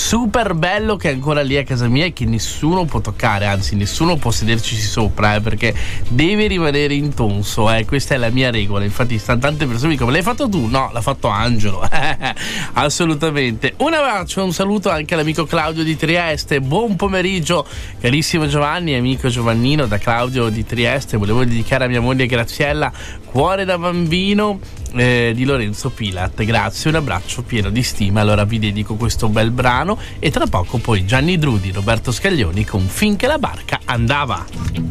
super bello che è ancora lì a casa mia e che nessuno può toccare, anzi nessuno può sederci sopra, perché deve rimanere intonso, questa è la mia regola. Infatti stanno tante persone che dicono: l'hai fatto tu? No, l'ha fatto Angelo. Assolutamente. Un abbraccio, un saluto anche all'amico Claudio di Trieste. Buon pomeriggio carissimo Giovanni, amico Giovannino, da Claudio di Trieste. Volevo dedicare a mia moglie Graziella Cuore da bambino di Lorenzo Pilat. Grazie, un abbraccio pieno di stima. Allora vi dedico questo bel brano e tra poco poi Gianni Drudi, Roberto Scaglioni con Finché la barca andava.